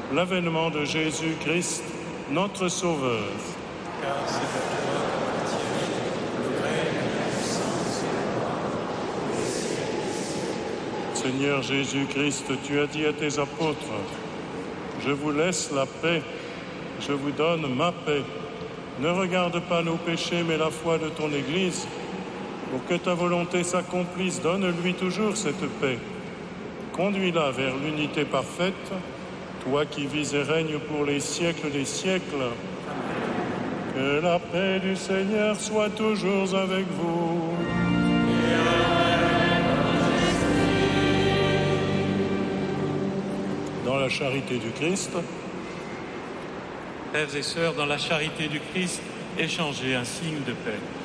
l'avènement de Jésus-Christ, notre Sauveur. Car c'est à toi qu'appartient le règne, la puissance et la gloire. Seigneur Jésus-Christ, tu as dit à tes apôtres, « Je vous laisse la paix, je vous donne ma paix. Ne regarde pas nos péchés, mais la foi de ton Église. Pour que ta volonté s'accomplisse, donne-lui toujours cette paix. Conduis-la vers l'unité parfaite, toi qui vis et règnes pour les siècles des siècles. Que la paix du Seigneur soit toujours avec vous. Dans la charité du Christ, Frères et sœurs, dans la charité du Christ, échangez un signe de paix.